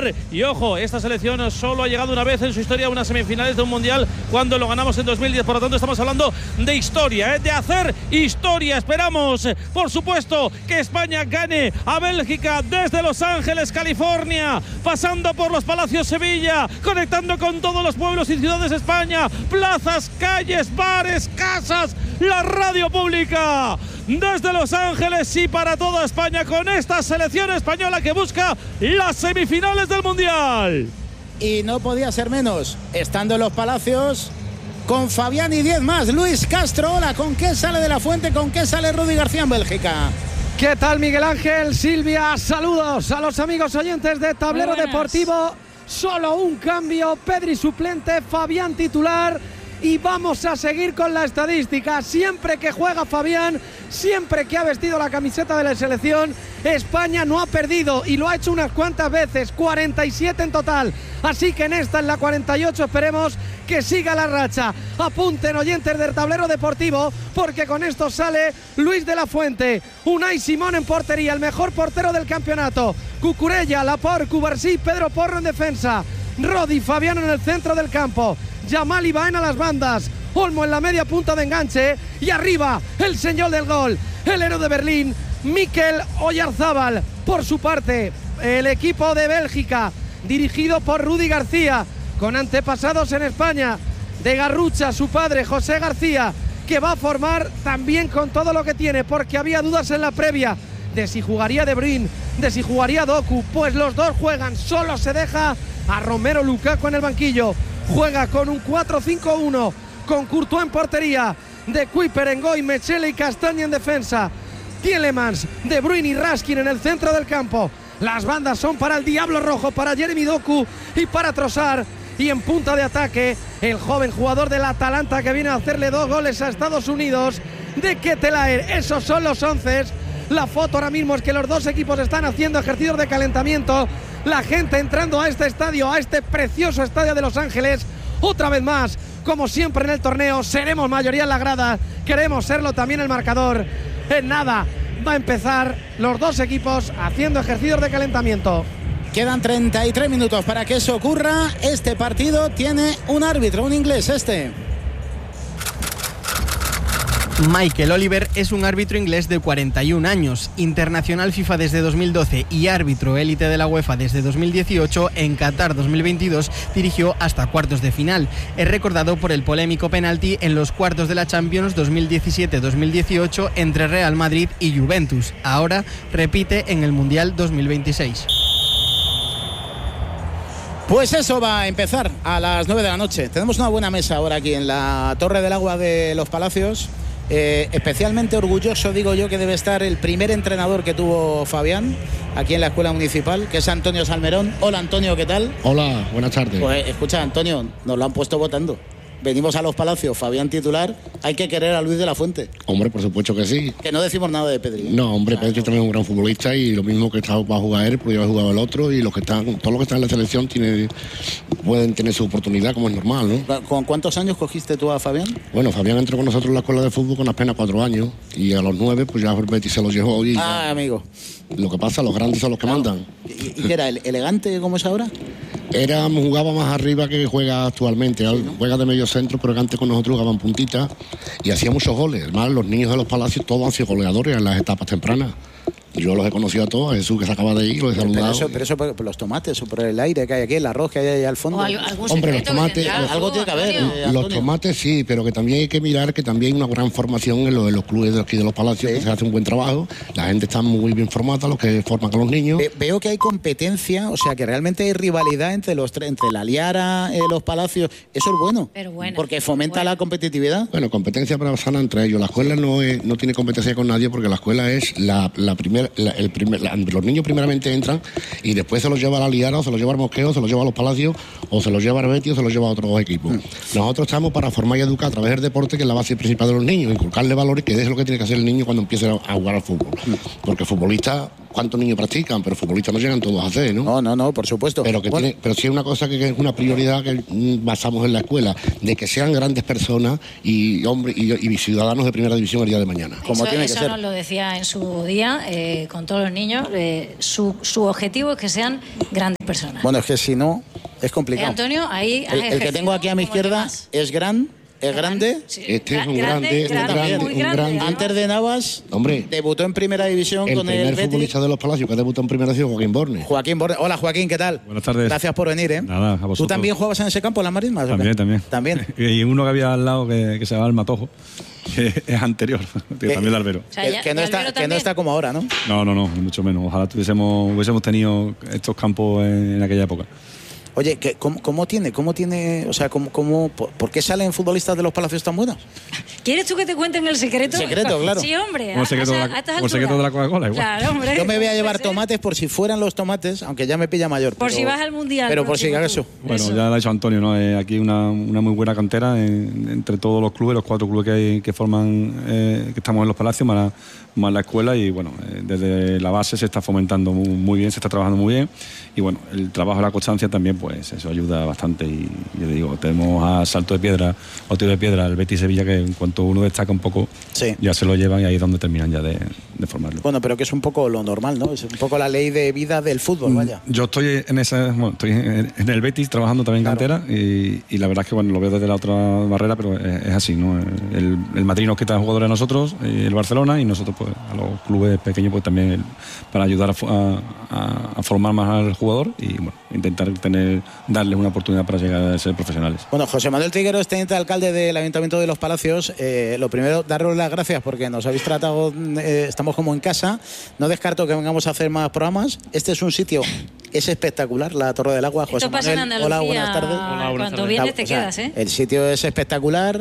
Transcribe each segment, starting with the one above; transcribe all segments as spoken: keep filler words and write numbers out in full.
Qatar. Y ojo, esta selección solo ha llegado una vez en su historia a unas semifinales de un mundial, cuando lo ganamos en dos mil diez. Por lo tanto, estamos hablando de historia, ¿eh? de hacer historia. Esperamos, por supuesto, que España gane a Bélgica desde Los Ángeles, California, pasando por los Palacios Sevilla, conectando con todos los pueblos y ciudades de España, plazas, calles, bares, casas, la radio pública desde Los Ángeles y para toda España, con esta selección española que busca las semifinales del Mundial. Y no podía ser menos, estando en los Palacios, con Fabián y diez más. Luis Castro, hola, ¿con qué sale de la Fuente? ¿Con qué sale Rudi García en Bélgica? ¿Qué tal, Miguel Ángel? Silvia, saludos a los amigos oyentes de Tablero Deportivo. Solo un cambio, Pedri suplente, Fabián titular. Y vamos a seguir con la estadística. Siempre que juega Fabián, siempre que ha vestido la camiseta de la selección, España no ha perdido, y lo ha hecho unas cuantas veces, cuarenta y siete en total. Así que en esta, en la cuarenta y ocho, esperemos que siga la racha. Apunten, oyentes del Tablero Deportivo, porque con esto sale Luis de la Fuente, Unai Simón en portería, el mejor portero del campeonato, Cucurella, Laporte, Cubarsí, Pedro Porro en defensa, Rodi, Fabián en el centro del campo, Yamal y Baena a las bandas, Olmo en la media punta de enganche, y arriba el señor del gol, el héroe de Berlín, Mikel Oyarzábal. Por su parte, el equipo de Bélgica, dirigido por Rudi García, con antepasados en España, de Garrucha, su padre José García, que va a formar también con todo lo que tiene, porque había dudas en la previa de si jugaría De Bruyne, de si jugaría Doku. Pues los dos juegan, solo se deja a Romero Lukaku en el banquillo. Juega con un cuatro cinco uno, con Courtois en portería, De Kuiper, Ngoy, Mechele y Castagne en defensa, Tielemans, De Bruyne y Raskin en el centro del campo. Las bandas son para el Diablo Rojo, para Jeremy Doku y para Trossard. Y en punta de ataque, el joven jugador del Atalanta, que viene a hacerle dos goles a Estados Unidos, de Ketelaere. Esos son los once. La foto ahora mismo es que los dos equipos están haciendo ejercicios de calentamiento. La gente entrando a este estadio, a este precioso estadio de Los Ángeles. Otra vez más, como siempre en el torneo, seremos mayoría en la grada. Queremos serlo también el marcador. En nada, va a empezar los dos equipos haciendo ejercicios de calentamiento. Quedan treinta y tres minutos para que eso ocurra. Este partido tiene un árbitro, un inglés, este. Michael Oliver es un árbitro inglés de cuarenta y un años, internacional FIFA desde dos mil doce y árbitro élite de la UEFA desde dos mil dieciocho. En Qatar dos mil veintidós dirigió hasta cuartos de final. Es recordado por el polémico penalti en los cuartos de la Champions dos mil diecisiete dos mil dieciocho entre Real Madrid y Juventus. Ahora repite en el Mundial dos mil veintiséis. Pues eso va a empezar a las nueve de la noche. Tenemos una buena mesa ahora aquí en la Torre del Agua de los Palacios. Eh, especialmente orgulloso, digo yo, que debe estar el primer entrenador que tuvo Fabián aquí en la Escuela Municipal, que es Antonio Salmerón. Hola, Antonio, ¿qué tal? Hola, buenas tardes. Pues escucha, Antonio, nos lo han puesto votando. Venimos a los Palacios, Fabián titular. Hay que querer a Luis de la Fuente. Hombre, por supuesto que sí. Que no decimos nada de Pedri. No, hombre, ah, Pedri no. también es un gran futbolista, y lo mismo que está, va a jugar él, pues ya ha jugado el otro, y los que están, todos los que están en la selección tiene, pueden tener su oportunidad, como es normal, ¿no? ¿Con cuántos años cogiste tú a Fabián? Bueno, Fabián entró con nosotros en la escuela de fútbol con apenas cuatro años, y a los nueve pues ya Betis se los llevó. Y ah, ya. Amigo. Lo que pasa, los grandes son los que claro. mandan. ¿Y, y qué era? ¿El elegante como es ahora? Era, jugaba más arriba que juega actualmente. Sí, ¿no? Juega de medio centro, pero que antes con nosotros jugaban puntitas y hacía muchos goles. Además, los niños de los Palacios todos han sido goleadores en las etapas tempranas. Yo los he conocido a todos, a Jesús que se acaba de ir, los he saludado. Pero eso, pero eso por, por los tomates, o por el aire que hay aquí, el arroz que hay ahí al fondo. Algo, Hombre, los tomates, los, algo tiene que haber. Eh, los tomates sí, pero que también hay que mirar que también hay una gran formación en, lo, en los clubes de aquí de los Palacios, sí. Que se hace un buen trabajo. La gente está muy bien formada, los que forman con los niños. Ve, veo que hay competencia, o sea que realmente hay rivalidad entre los entre la Liara, eh, los Palacios. Eso es bueno, pero bueno porque fomenta bueno. la competitividad. Bueno, competencia para sana entre ellos. La escuela no es, no tiene competencia con nadie, porque la escuela es la, la primera, la, el primer, la, los niños primeramente entran y después se los lleva a la Liara, o se los lleva al Mosqueo, o se los lleva a los Palacios, o se los lleva a Betis, o se los lleva a otros equipos. Mm. Nosotros estamos para formar y educar a través del deporte, que es la base principal de los niños, inculcarle valores, que es lo que tiene que hacer el niño cuando empiece a jugar al fútbol. Mm. Porque futbolista cuántos niños practican, pero futbolistas no llegan todos a hacer, ¿no? No, no, no, por supuesto. Pero que bueno. tiene, pero sí es una cosa que, que es una prioridad que mm, basamos en la escuela, de que sean grandes personas y hombres y, y ciudadanos de primera división el día de mañana. Como eso tiene que eso ser. nos lo decía en su día eh, con todos los niños. Eh, su, su objetivo es que sean grandes personas. Bueno, es que si no, es complicado. Eh, Antonio, ahí has el, el que tengo aquí a mi izquierda es gran, es grande. Sí. Este es un grande, grande, un grande, grande, muy un grande. grande. Antes de Navas, Hombre, debutó en primera división el con primer el Betis. futbolista de los Palacios que debutó en primera división, Joaquín Borne. Joaquín Borne. Hola, Joaquín, ¿qué tal? Buenas tardes. Gracias por venir, ¿eh? Nada, a vosotros. ¿Tú también jugabas en ese campo, en las Marismas? ¿o qué? También, también. También. Y uno que había al lado que, que se llama el Matojo, que es anterior, que Eh, también de Albero. O sea, que, ya- que no ya está, Albero que no también. está como ahora, ¿no? No, no, no, ni mucho menos. Ojalá tuviésemos, hubiésemos tenido estos campos en, en aquella época. Oye, ¿qué- cómo, ¿cómo tiene? ¿Cómo tiene? O sea, ¿cómo, cómo, por, ¿por qué salen futbolistas de los Palacios tan buenos? ¿Quieres tú que te cuenten el secreto? Secreto, claro. Sí, hombre. Como el secreto, a- de, a- la, a estas como el secreto de la alturas. Coca-Cola, igual. Claro, hombre. Yo me voy a Puede llevar ser. tomates por si fueran los tomates, aunque ya me pilla mayor. Por pero- si vas al Mundial. Pero por si próximo acaso. tú. Bueno, Eso. ya lo ha dicho Antonio, ¿no? Eh, aquí una, una muy buena cantera en- entre todos los clubes, los cuatro clubes que, hay, que forman, eh, que estamos en los Palacios, más la, más la escuela, y bueno, eh, desde la base se está fomentando muy, muy bien, se está trabajando muy bien, y bueno, el trabajo, la constancia también, pues eso ayuda bastante. Y yo digo, tenemos a salto de piedra o tiro de piedra el Betis Sevilla, que en cuanto uno destaca un poco, Sí. ya se lo llevan, y ahí es donde terminan ya de, de formarlo. Bueno, pero que es un poco lo normal, ¿no? Es un poco la ley de vida del fútbol, vaya. Yo estoy en esa, bueno, estoy en, en el Betis trabajando también en Claro. cantera, y, y la verdad es que bueno, lo veo desde la otra barrera, pero es, es así, ¿no? El, el Madrid nos quita jugadores a nosotros, y el Barcelona, y nosotros pues a los clubes pequeños pues también el- para ayudar a, fo- a- a- a formar más al jugador y bueno, intentar tener darles una oportunidad para llegar a ser profesionales. Bueno, José Manuel Trigueros, teniente alcalde del Ayuntamiento de Los Palacios, eh, lo primero, daros las gracias porque nos habéis tratado, eh, estamos como en casa, no descarto que vengamos a hacer más programas. Este es un sitio, es espectacular, la Torre del Agua. José Esto pasa en Manuel, Andalucía. hola, buenas tardes. Cuando vienes te O sea, quedas, ¿eh? El sitio es espectacular,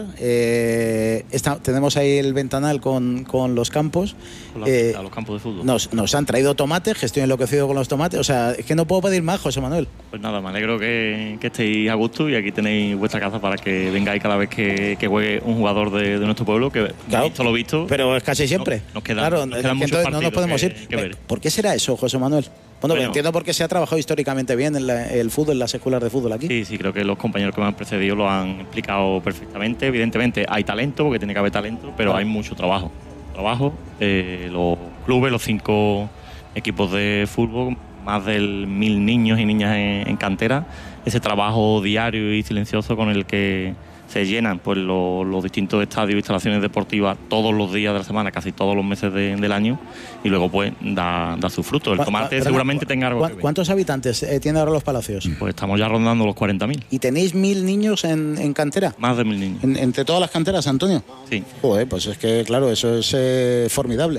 eh, está- tenemos ahí el ventanal con, con los campos. Con la Eh, pista, los campos de fútbol. nos, nos han traído tomates, que estoy enloquecido con los tomates, o sea, es que no puedo pedir más, José Manuel. Pues nada, me alegro que, que estéis a gusto, y aquí tenéis vuestra casa para que vengáis cada vez que, que juegue un jugador de, de nuestro pueblo, que Claro, visto lo visto. Pero es casi siempre. No- nos quedan- claro, nos es quedan que muchos entonces no nos partidos podemos que- ir. que ver. ¿Por qué será eso, José Manuel? Bueno, Bueno. entiendo porque se ha trabajado históricamente bien en la- el fútbol, en las escuelas de fútbol aquí. Sí, sí, creo que los compañeros que me han precedido lo han explicado perfectamente. Evidentemente hay talento, porque tiene que haber talento, pero Claro. hay mucho trabajo. Trabajo, eh, los clubes, los cinco equipos de fútbol, más de mil niños y niñas en, en cantera, ese trabajo diario y silencioso con el que se llenan pues los, los distintos estadios e instalaciones deportivas todos los días de la semana, casi todos los meses de- del año, y luego pues da, da su fruto. El ¿Cu- tomate perdona, seguramente cu- tenga algo cu- que ver. ¿Cuántos habitantes eh, tiene ahora Los Palacios? Pues estamos ya rondando los cuarenta mil, ¿Y tenéis mil niños en, en cantera? más de mil niños. En- entre todas las canteras, Antonio. Sí. Joder, pues es que, claro, eso es eh, formidable.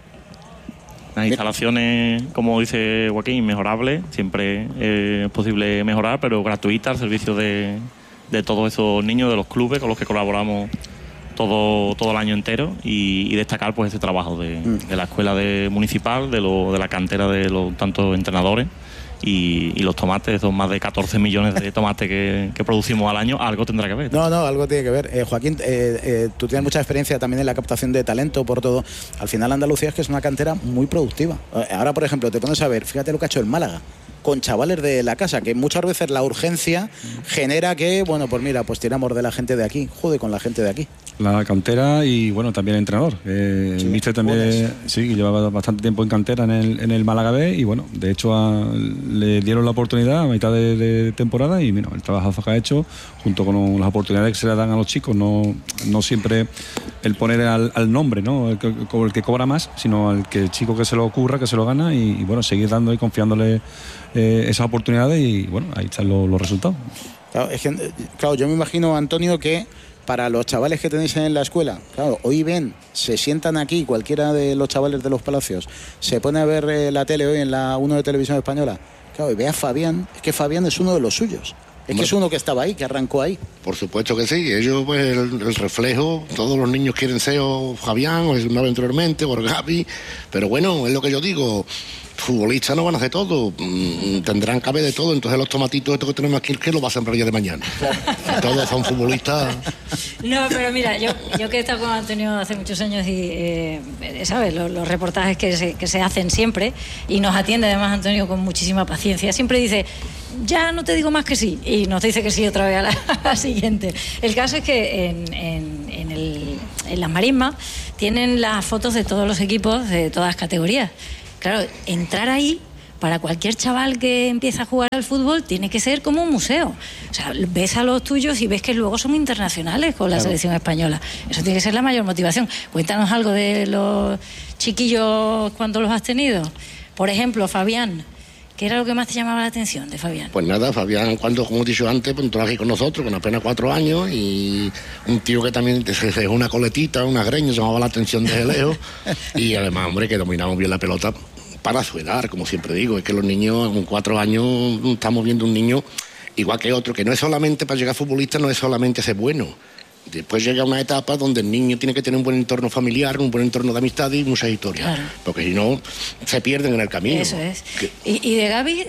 Las instalaciones, como dice Joaquín, mejorables, siempre eh, es posible mejorar, pero gratuitas al servicio de, de todos esos niños de los clubes con los que colaboramos todo, todo el año entero, y, y destacar pues ese trabajo de, de la escuela de municipal, de, lo, de la cantera de los tantos entrenadores, y, y los tomates, son más de catorce millones de tomates que, que producimos al año, algo tendrá que ver. No, no, algo tiene que ver. Eh, Joaquín, eh, eh, tú tienes mucha experiencia también en la captación de talento, por todo. Al final Andalucía es que es una cantera muy productiva. Eh, Ahora, por ejemplo, te pones a ver, fíjate lo que ha hecho el Málaga, con chavales de la casa, que muchas veces la urgencia genera que, bueno, pues mira, pues tiramos de la gente de aquí, jode con la gente de aquí. La cantera y bueno, también el entrenador. Eh, Sí, el míster también, buenas. sí, llevaba bastante tiempo en cantera en el, en el Málaga B, y bueno, de hecho a- le dieron la oportunidad a mitad de, de temporada, y mira, el trabajazo que ha hecho, junto con las oportunidades que se le dan a los chicos, no, no siempre el poner al, al nombre, ¿no? El que, el que cobra más, sino al que el chico que se lo ocurra, que se lo gana, y, y bueno, seguir dando y confiándole eh, esas oportunidades, y bueno, ahí están los, los resultados. Claro, es que, eh, claro, yo me imagino, Antonio, que para los chavales que tenéis en la escuela, claro, hoy ven, se sientan aquí, cualquiera de los chavales de Los Palacios, se pone a ver eh, la tele hoy en la uno de Televisión Española, claro, y ve a Fabián, es que Fabián es uno de los suyos. Es que es uno que estaba ahí, que arrancó ahí. Por supuesto que sí, ellos pues el, el reflejo, todos los niños quieren ser o Fabián o el anteriormente o el Gaby, pero bueno, es lo que yo digo, futbolistas no van a hacer todo, mm, tendrán que haber de todo, entonces los tomatitos estos que tenemos aquí, ¿qué lo va a sembrar ya de mañana? Todos son futbolistas. No, pero mira, yo, yo que he estado con Antonio hace muchos años y, eh, ¿sabes? Los, los reportajes que se, que se hacen siempre, y nos atiende además Antonio con muchísima paciencia, siempre dice, ya no te digo más que sí, y nos dice que sí otra vez a la, a la siguiente. El caso es que en, en, en, el, en las marismas tienen las fotos de todos los equipos de todas las categorías. Claro, entrar ahí para cualquier chaval que empieza a jugar al fútbol tiene que ser como un museo. O sea, ves a los tuyos y ves que luego son internacionales con la claro. selección española. Eso tiene que ser la mayor motivación. Cuéntanos algo de los chiquillos cuando los has tenido. Por ejemplo, Fabián. ¿Qué era lo que más te llamaba la atención de Fabián? Pues nada, Fabián, cuando, como he dicho antes, pues entró aquí con nosotros, con apenas cuatro años, y un tío que también se dejó una coletita, una greña, llamaba la atención desde lejos, y además, hombre, que dominamos bien la pelota para su edad, como siempre digo, es que los niños, con cuatro años, estamos viendo un niño igual que otro, que no es solamente, para llegar futbolista, no es solamente ser bueno. Después llega una etapa donde el niño tiene que tener un buen entorno familiar, un buen entorno de amistad y muchas historias. Claro. Porque si no, se pierden en el camino. Eso es. ¿Y, y de Gaby?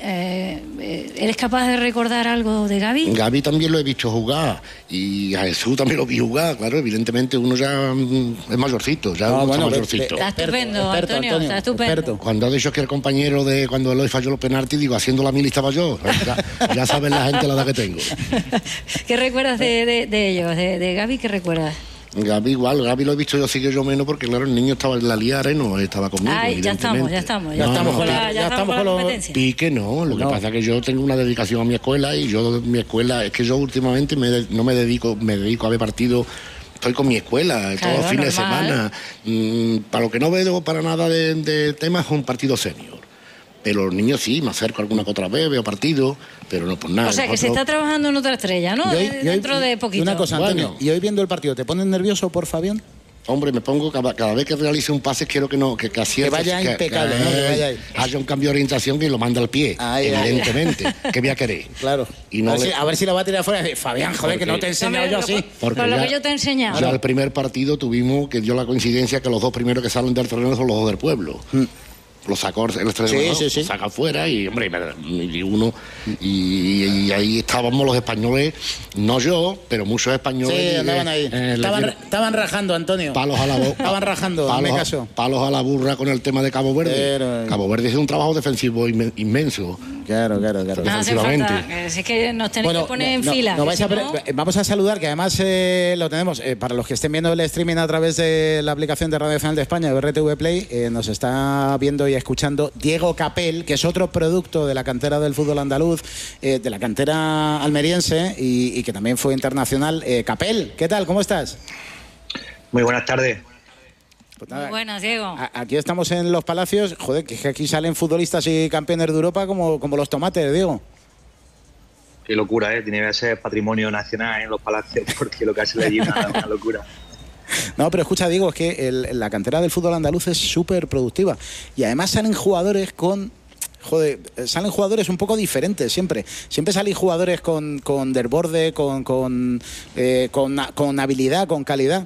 Eh, ¿Eres capaz de recordar algo de Gaby? Gaby también lo he visto jugar. Y a Jesús también lo vi jugar. Claro, evidentemente uno ya es mayorcito. Ya no, uno bueno, está mayorcito. Está estupendo, experto, Antonio, Antonio. Está estupendo. Experto. Cuando ha dicho que el compañero de cuando Eloy falló los penaltis, digo, haciendo la mil estaba yo. Ya, ya saben la gente la edad que tengo. ¿Qué recuerdas de, de, de ellos? De, de Gaby, ¿qué recuerdas? Gaby igual, Gaby lo he visto yo, sí que yo menos, porque claro, el niño estaba en la liara y no estaba conmigo. Ay, ya estamos, ya estamos. Ya no, estamos no, con la, ya, ya estamos con los piques, no. Lo no. que pasa es que yo tengo una dedicación a mi escuela y yo, mi escuela, es que yo últimamente me, no me dedico, me dedico a ver partidos. Estoy con mi escuela, claro, todos los fines normal. de semana. Mm, para lo que no veo para nada de, de temas, es un partido senior. Pero los niños sí, me acerco alguna que otra vez, veo partidos, pero no por nada. O sea, que se está trabajando en otra estrella, ¿no? Hoy, Dentro hoy, de poquito. Una cosa, Antonio, bueno. ¿Y hoy viendo el partido, te pones nervioso por Fabián? Hombre, me pongo, cada, cada vez que realice un pase, quiero que no, que, que acierte. Que vaya que, impecable, que, ¿no? Que vaya haya un cambio de orientación que lo manda al pie, ay, evidentemente. Ay. ¿Qué voy a querer? Claro. Y no a, ver le... si, a ver si la va a tirar fuera. Fabián, joder, porque, que no te he enseñado yo así. Por lo ya, que yo te he enseñado. Ya el primer partido tuvimos, que dio la coincidencia que los dos primeros que salen del terreno son los dos del pueblo. Hmm. Lo sacó el entrenador, sí, sí, sí. saca afuera y hombre, y uno y, y ahí estábamos los españoles, no yo, pero muchos españoles. Sí, andaban ahí. Eh, estaban, le, estaban rajando, Antonio. Palos a la boca. Estaban rajando, palos, me caso. Palos a la burra con el tema de Cabo Verde. Pero, Cabo Verde es un trabajo defensivo inmenso. Claro, claro, claro. No hace falta, es que nos tenéis bueno, que poner en no, fila. No vais a no... Vamos a saludar, que además eh, lo tenemos, eh, para los que estén viendo el streaming a través de la aplicación de Radio Nacional de España, R T V Play, eh, nos está viendo y escuchando Diego Capel, que es otro producto de la cantera del fútbol andaluz, eh, de la cantera almeriense y, y que también fue internacional. Eh, Capel, ¿qué tal? ¿Cómo estás? Muy buenas tardes. Pues nada, muy buenas, Diego. Aquí estamos en Los Palacios. Joder, que aquí salen futbolistas y campeones de Europa como, como los tomates, Diego. Qué locura, ¿eh? Tiene que ser patrimonio nacional en Los Palacios, porque lo que hace allí es una, una locura. No, pero escucha, digo, es que el, la cantera del fútbol andaluz es súper productiva. Y además salen jugadores con... Joder, salen jugadores un poco diferentes siempre. Siempre salen jugadores con, con desborde, con, con, eh, con, con habilidad, con calidad.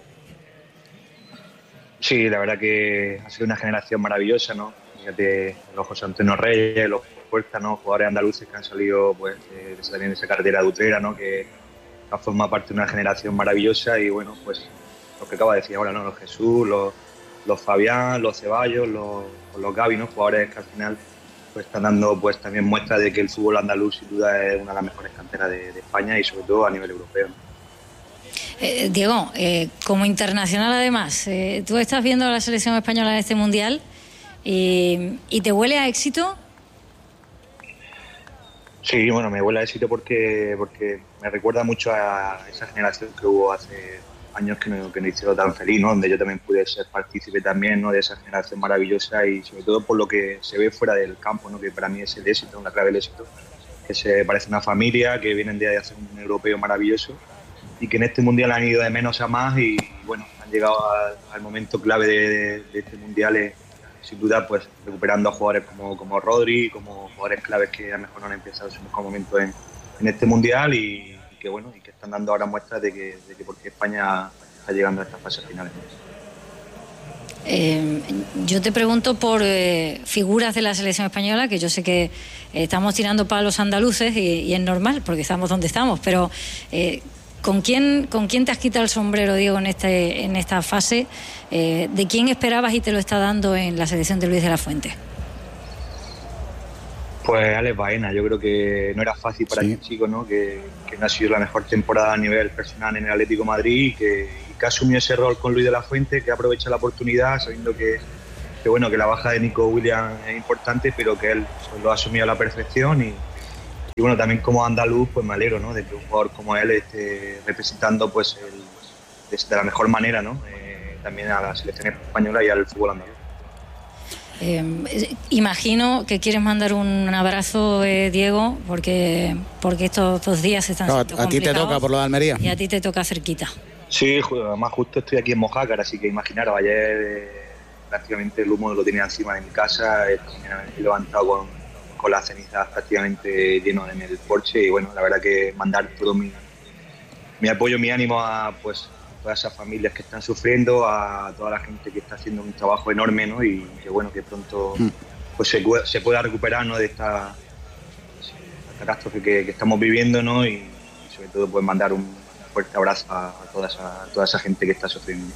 Sí, la verdad que ha sido una generación maravillosa, ¿no? Fíjate, los José Antonio Reyes, los Puerta, ¿no? Jugadores andaluces que han salido, pues, de, de esa carretera de Utrera, ¿no? Que ha formado parte de una generación maravillosa y, bueno, pues... lo que acaba de decir ahora, ¿no? Los Jesús, los, los Fabián, los Ceballos, los, los Gaby, ¿no? Jugadores que al final pues están dando pues también muestra de que el fútbol andaluz sin duda es una de las mejores canteras de, de España y sobre todo a nivel europeo, ¿no? Eh, Diego, eh, como internacional además, eh, tú estás viendo a la selección española de este mundial y, y ¿te huele a éxito? Sí, bueno, me huele a éxito porque, porque me recuerda mucho a esa generación que hubo hace años que no, que no hicieron tan feliz, ¿no? Donde yo también pude ser partícipe también, ¿no? De esa generación maravillosa y sobre todo por lo que se ve fuera del campo, ¿no? Que para mí es el éxito, la clave del éxito, que se parece una familia, que vienen de hacer un europeo maravilloso y que en este mundial han ido de menos a más y bueno, han llegado a, al momento clave de, de, de este mundial, eh, sin duda pues recuperando a jugadores como, como Rodri, como jugadores claves que a lo mejor no han empezado su mejor momento en, en este mundial y que bueno, y que están dando ahora muestras de que, de que por qué España está llegando a estas fases finales. Eh, yo te pregunto por eh, figuras de la selección española, que yo sé que eh, estamos tirando palos andaluces y, y es normal, porque estamos donde estamos, pero eh, ¿con quién, ¿con quién te has quitado el sombrero, Diego, en, este, en esta fase? Eh, ¿De quién esperabas y te lo está dando en la selección de Luis de la Fuente? Pues Alex Baena, yo creo que no era fácil para sí. este chico, ¿no? Que, que no ha sido la mejor temporada a nivel personal en el Atlético de Madrid y que, y que ha asumido ese rol con Luis de la Fuente, que aprovecha la oportunidad sabiendo que, que, bueno, que la baja de Nico Williams es importante, pero que él pues, lo ha asumido a la perfección y, y bueno, también como andaluz, pues me alegro, ¿no? De que un jugador como él esté representando pues el, de, de la mejor manera, ¿no? Eh, también a la selección española y al fútbol andaluz. Eh, imagino que quieres mandar un abrazo, eh, Diego, porque porque estos dos días están no, siendo a ti te toca por lo de Almería. Y a ti te toca cerquita. Sí, además justo estoy aquí en Mojácar, así que imaginaros, ayer eh, prácticamente el humo lo tenía encima de mi casa, eh, me he levantado con, con las cenizas prácticamente lleno en el porche y bueno, la verdad que mandar todo mi, mi apoyo, mi ánimo a pues todas esas familias que están sufriendo, a toda la gente que está haciendo un trabajo enorme, ¿no? Y que bueno, que pronto pues se, se pueda recuperar, ¿no? De esta, esta catástrofe que, que estamos viviendo, ¿no? Y, y sobre todo pues mandar un fuerte abrazo a, a, toda esa, a toda esa gente que está sufriendo.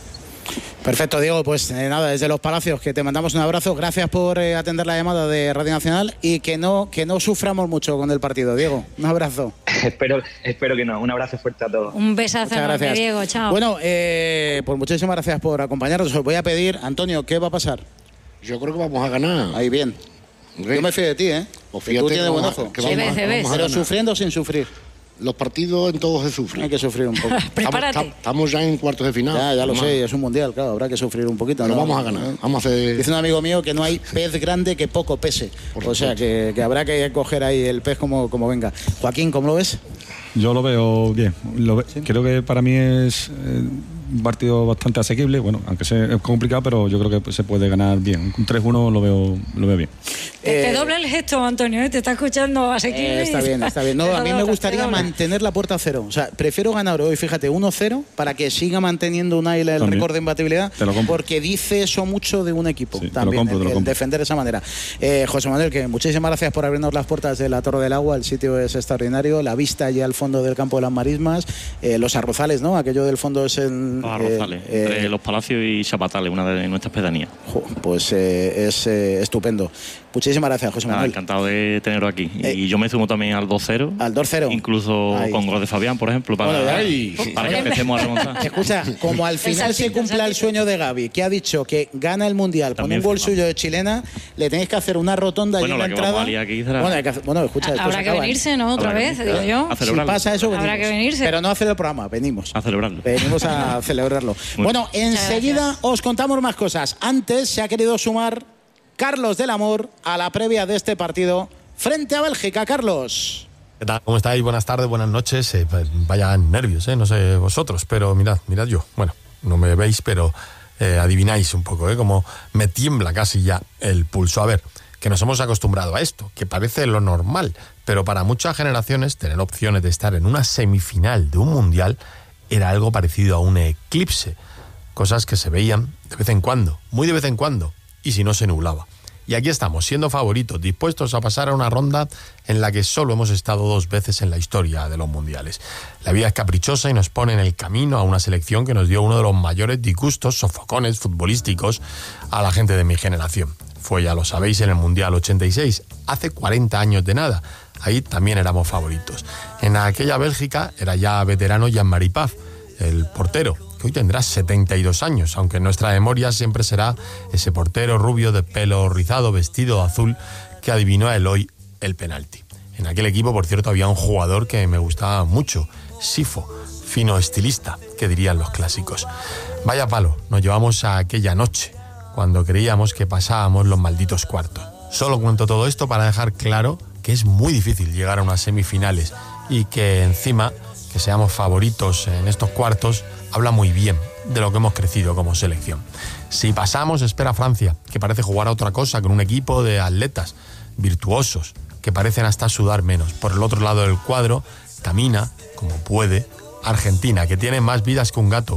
Perfecto, Diego, pues eh, nada, desde Los Palacios que te mandamos un abrazo, gracias por eh, atender la llamada de Radio Nacional y que no que no suframos mucho con el partido, Diego, un abrazo. espero espero que no, un abrazo fuerte a todos. Un besazo enorme, Diego, chao. Bueno, eh, pues muchísimas gracias por acompañarnos, os voy a pedir, Antonio, ¿qué va a pasar? Yo creo que vamos a ganar. Ahí bien, ¿Re? Yo me fío de ti, ¿eh? Pues fíjate, tú tienes buen ojo. Pero sufriendo o sin sufrir. Los partidos en todos se sufren. Hay que sufrir un poco. Prepárate. Estamos ya en cuartos de final. Ya, ya lo Vamos. sé, es un mundial, claro, habrá que sufrir un poquito. Pero ¿no? vamos a ganar. Vamos a hacer... Dice un amigo mío que no hay pez grande que poco pese. Por o sea, que, que habrá que coger ahí el pez como, como venga. Joaquín, ¿cómo lo ves? Yo lo veo bien. Lo ve, ¿sí? Creo que para mí es eh, un partido bastante asequible. Bueno, aunque sea, es complicado, pero yo creo que se puede ganar bien. Un tres uno lo veo, lo veo bien. Te, eh, te dobla el gesto, Antonio, ¿eh? Te está escuchando asequible. Eh, está bien, está bien. No, a mí me gustaría mantener la puerta a cero. O sea, prefiero ganar hoy, fíjate, uno cero para que siga manteniendo un Unai el récord de imbatibilidad, porque dice eso mucho de un equipo. Sí, también, compro, el, el defender de esa manera. Eh, José Manuel, que muchísimas gracias por abrirnos las puertas de la Torre del Agua. El sitio es extraordinario. La vista allá al fondo del campo de las Marismas. Eh, los arrozales, ¿no? Aquello del fondo es en... Los arrozales, eh, entre eh, Los Palacios y Chapatales, una de nuestras pedanías. Pues eh, es eh, estupendo. Muchísimas gracias, José Manuel. Ah, encantado de tenerlo aquí. Eh, y yo me sumo también al dos cero. Al dos cero. Incluso ahí, con gol de Fabián, por ejemplo, para, bueno, ahí, para que empecemos a remontar. Escucha, como al final se cumpla el sueño de Gaby, que ha dicho que gana el Mundial también con un gol suyo de chilena, le tenéis que hacer una rotonda bueno, y una la entrada. Será... Bueno, hay que hacer, bueno, escucha, habrá que venirse, ¿no? Otra vez, digo yo. Si pasa eso, venimos. Habrá que venirse. Pero no hacer el programa, venimos. A celebrarlo. Venimos a celebrarlo. Bueno, enseguida os contamos más cosas. Antes se ha querido sumar Carlos del Amor a la previa de este partido frente a Bélgica. Carlos. ¿Qué tal? ¿Cómo estáis? Buenas tardes, buenas noches. Eh, vaya nervios, ¿eh? No sé vosotros, pero mirad, mirad yo. Bueno, no me veis, pero eh, adivináis un poco, ¿eh? Como me tiembla casi ya el pulso. A ver, que nos hemos acostumbrado a esto, que parece lo normal, pero para muchas generaciones tener opciones de estar en una semifinal de un mundial era algo parecido a un eclipse. Cosas que se veían de vez en cuando, muy de vez en cuando, y si no se nublaba. Y aquí estamos, siendo favoritos, dispuestos a pasar a una ronda en la que solo hemos estado dos veces en la historia de los mundiales. La vida es caprichosa y nos pone en el camino a una selección que nos dio uno de los mayores disgustos, sofocones futbolísticos a la gente de mi generación. Fue, ya lo sabéis, en el Mundial ochenta y seis, hace cuarenta años de nada. Ahí también éramos favoritos. En aquella Bélgica era ya veterano Jean-Marie Paf, el portero, que hoy tendrá setenta y dos años, aunque en nuestra memoria siempre será ese portero rubio de pelo rizado, vestido azul, que adivinó a Eloy el penalti. En aquel equipo, por cierto, había un jugador que me gustaba mucho, Sifo, fino estilista, que dirían los clásicos. Vaya palo, nos llevamos a aquella noche, cuando creíamos que pasábamos los malditos cuartos. Solo cuento todo esto para dejar claro que es muy difícil llegar a unas semifinales y que encima que seamos favoritos en estos cuartos habla muy bien de lo que hemos crecido como selección. Si pasamos, espera Francia, que parece jugar a otra cosa con un equipo de atletas virtuosos que parecen hasta sudar menos. Por el otro lado del cuadro camina, como puede, Argentina, que tiene más vidas que un gato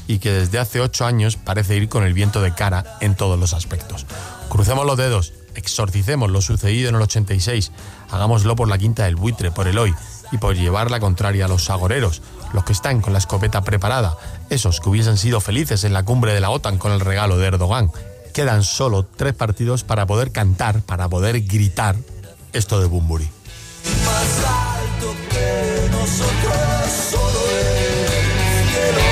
y que desde hace ocho años parece ir con el viento de cara en todos los aspectos. Crucemos los dedos, exorcicemos lo sucedido en el ochenta y seis, hagámoslo por la Quinta del Buitre, por el hoy y por llevar la contraria a los agoreros, los que están con la escopeta preparada, esos que hubiesen sido felices en la cumbre de la OTAN con el regalo de Erdogan. Quedan solo tres partidos para poder cantar, para poder gritar esto de Bunbury. Más alto que nosotros, solo el cielo.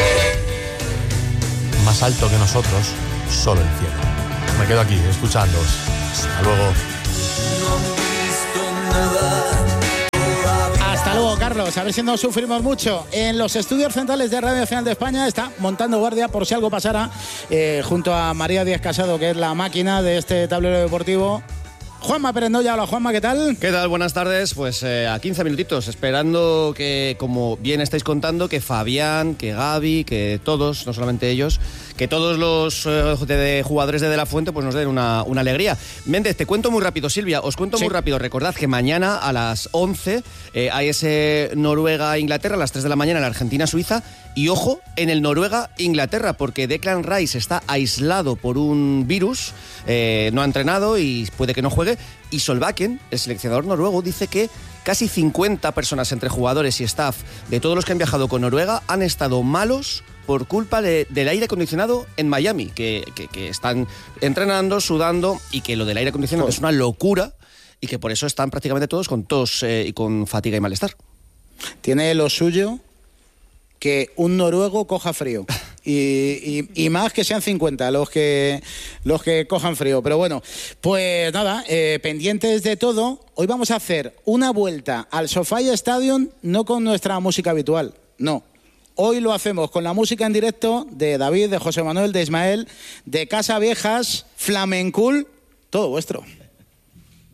Más alto que nosotros, solo el cielo. Me quedo aquí escuchándoos. Hasta luego. No he visto nada. Hasta luego, Carlos. A ver si no sufrimos mucho. En los estudios centrales de Radio Nacional de España está montando guardia por si algo pasara, eh, junto a María Díaz Casado, que es la máquina de este tablero deportivo. Juanma Pérez Noya. Hola, Juanma, ¿qué tal? ¿Qué tal? Buenas tardes. Pues eh, a quince minutitos, esperando que, como bien estáis contando, que Fabián, que Gaby, que todos, no solamente ellos, que todos los eh, de jugadores de De La Fuente pues nos den una, una alegría. Méndez, te cuento muy rápido, Silvia, os cuento sí. muy rápido. Recordad que mañana a las once eh, hay ese Noruega-Inglaterra, a las tres de la mañana en Argentina-Suiza. Y ojo, en el Noruega-Inglaterra, porque Declan Rice está aislado por un virus, eh, no ha entrenado y puede que no juegue. Y Solbakken, el seleccionador noruego, dice que casi cincuenta personas entre jugadores y staff de todos los que han viajado con Noruega han estado malos por culpa de, del aire acondicionado en Miami, que, que, que están entrenando, sudando, y que lo del aire acondicionado oh. es una locura y que por eso están prácticamente todos con tos eh, y con fatiga y malestar. Tiene lo suyo que un noruego coja frío. Y, y, y más que sean cincuenta los que, los que cojan frío. Pero bueno, pues nada, eh, pendientes de todo. Hoy vamos a hacer una vuelta al SoFi Stadium, no con nuestra música habitual, no. Hoy lo hacemos con la música en directo de David, de José Manuel, de Ismael, de Casa Viejas, Flamencool, todo vuestro.